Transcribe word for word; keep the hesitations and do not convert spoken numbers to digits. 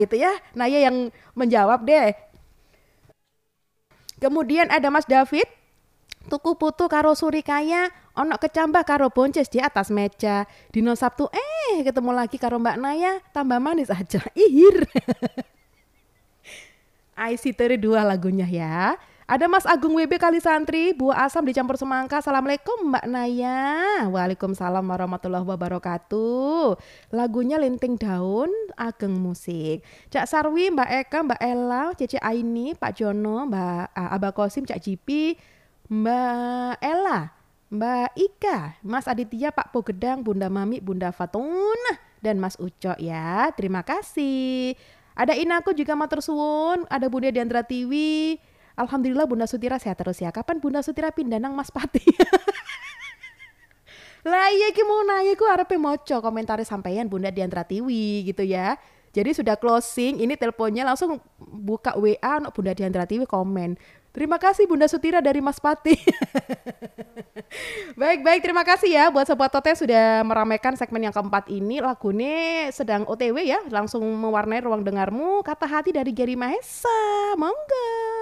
gitu ya. Naya yang menjawab deh. Kemudian ada Mas David, tuku putu karo surikaya, ono kecambah karo bonces di atas meja. Dino Sabtu eh ketemu lagi karo Mbak Naya, tambah manis aja. Ihir. I C T dua lagunya ya. Ada Mas Agung W B kali santri, buah asam dicampur semangka. Assalamualaikum Mbak Naya. Waalaikumsalam warahmatullahi wabarakatuh. Lagunya Linting Daun, Ageng Musik. Cak Sarwi, Mbak Eka, Mbak Ella, Cece Aini, Pak Jono, Mbak uh, Aba Kosim, Cak Jipi, Mbak Ella, Mbak Ika, Mas Aditya, Pak Pogedang, Bunda Mami, Bunda Fatuna, dan Mas Uco ya. Terima kasih. Ada Inaku juga matur suwun, ada Bunda Diandra Tiwi. Alhamdulillah Bunda Sutira sehat terus ya. Kapan Bunda Sutira pindah nang Mas Pati? Lah iya ki mau nanya ku arepe moco komentari sampeyan Bunda Diandra Tiwi gitu ya. Jadi sudah closing, ini teleponnya langsung buka W A untuk Bunda Diandra Tiwi komen. Terima kasih Bunda Sutira dari Mas Pati. Baik-baik, terima kasih ya buat Sobat Tote sudah meramaikan segmen yang keempat ini. Lagunya sedang O T W ya, langsung mewarnai ruang dengarmu. Kata hati dari Gary Mahesa, monggo.